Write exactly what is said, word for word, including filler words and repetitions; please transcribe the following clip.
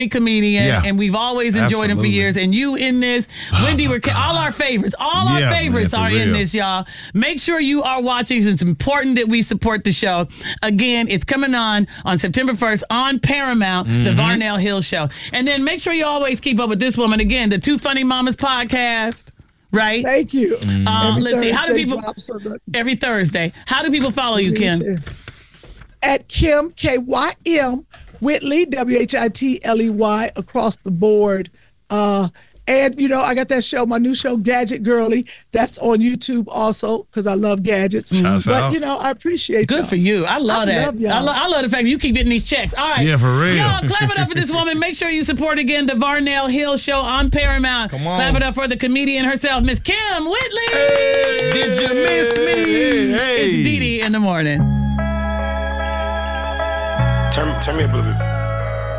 comedian, Yeah. and we've always enjoyed him for Absolutely. years. And you in this, Wendy, we're all our favorites, all our Yeah, favorites man, are for in real. this, y'all. Make sure you are watching. It's important that we support the show. Again, it's coming on on September first on Paramount, the Mm-hmm. Varnell Hill Show. And then make sure you always keep up with this woman. Again, the Two Funny Mamas podcast. Right? Thank you. Uh, Every let's see. How do Thursday people drops on the- every Thursday? How do people follow you, Kim? At Kim, K Y M, Whitley, W H I T L E Y, across the board. Uh, and, you know, I got that show, my new show, Gadget Girly. That's on YouTube also because I love gadgets. Shouts but, out. you know, I appreciate Good y'all. for you. I love I that. love y'all. I, lo- I love the fact that you keep getting these checks. All right. Yeah, for real. Y'all, clap it up for this woman. Make sure you support again the Varnell Hill Show on Paramount. Come on. Clap it up for the comedian herself, Miss Kim Whitley. Did you miss me? Hey. It's Dee Dee in the morning. Turn, turn me up a little bit.